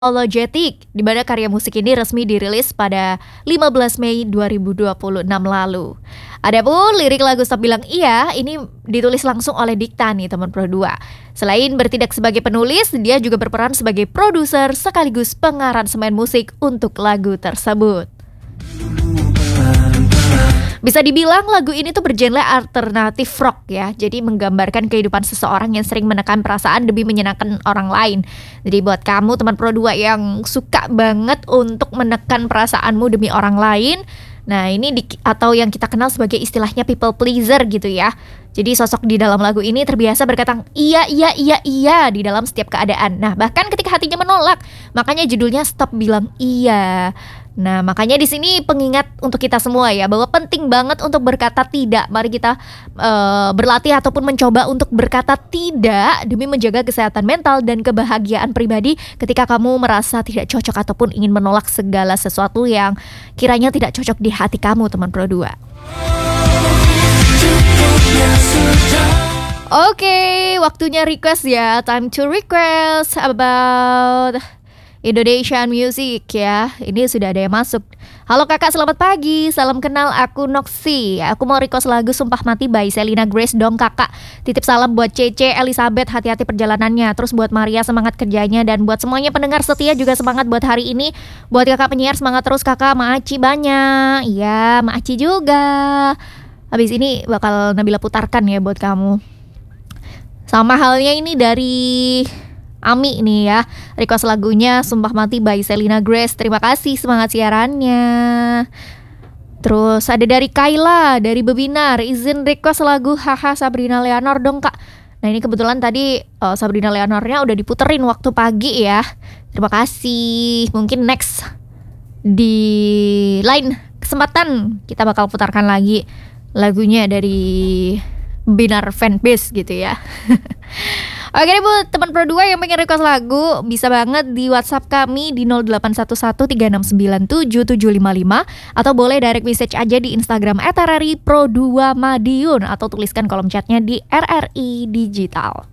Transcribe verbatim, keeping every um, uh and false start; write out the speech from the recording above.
Apologetic, di mana karya musik ini resmi dirilis pada lima belas Mei dua ribu dua puluh enam lalu. Adapun lirik lagu Stop Bilang Iya ini ditulis langsung oleh Dikta nih teman Pro dua. Selain bertindak sebagai penulis, dia juga berperan sebagai produser sekaligus pengaransemen musik untuk lagu tersebut. Bisa dibilang lagu ini tuh bergenre alternatif rock ya. Jadi menggambarkan kehidupan seseorang yang sering menekan perasaan demi menyenangkan orang lain. Jadi buat kamu teman Pro dua yang suka banget untuk menekan perasaanmu demi orang lain, nah ini di, atau yang kita kenal sebagai istilahnya people pleaser gitu ya. Jadi sosok di dalam lagu ini terbiasa berkata iya iya iya iya di dalam setiap keadaan. Nah bahkan ketika hatinya menolak, makanya judulnya Stop Bilang Iya. Nah makanya di sini pengingat untuk kita semua ya, bahwa penting banget untuk berkata tidak. Mari kita uh, berlatih ataupun mencoba untuk berkata tidak demi menjaga kesehatan mental dan kebahagiaan pribadi ketika kamu merasa tidak cocok ataupun ingin menolak segala sesuatu yang kiranya tidak cocok di hati kamu teman Pro dua. Oke, okay, waktunya request ya. Time to request about Indonesian music ya. Ini sudah ada yang masuk. Halo kakak, selamat pagi. Salam kenal, aku Noxy. Aku mau request lagu Sumpah Mati by Selena Grace dong kakak. Titip salam buat Cece, Elizabeth, hati-hati perjalanannya. Terus buat Maria, semangat kerjanya. Dan buat semuanya pendengar setia juga semangat buat hari ini. Buat kakak penyiar, semangat terus kakak. Maaci banyak. Iya, Maaci juga. Habis ini bakal Nabila putarkan ya buat kamu. Sama halnya ini dari Ami nih ya, request lagunya Sumpah Mati by Selena Grace. Terima kasih semangat siarannya. Terus ada dari Kayla, dari Bebinar, izin request lagu Haha Sabrina Leonor dong kak. Nah ini kebetulan tadi uh, Sabrina Leonornya udah diputerin waktu pagi ya. Terima kasih. Mungkin next di lain kesempatan kita bakal putarkan lagi lagunya dari Binar Fanbase gitu ya. Oke deh buat teman Pro dua yang pengen request lagu, bisa banget di WhatsApp kami di nol delapan satu satu tiga enam sembilan tujuh tujuh lima lima, atau boleh direct message aja di Instagram et r r i pro dua madiun, atau tuliskan kolom chatnya di R R I Digital.